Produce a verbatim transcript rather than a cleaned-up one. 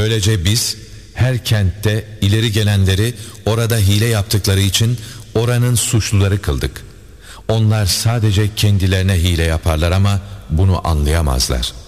Böylece biz her kentte ileri gelenleri orada hile yaptıkları için oranın suçluları kıldık. Onlar sadece kendilerine hile yaparlar ama bunu anlayamazlar.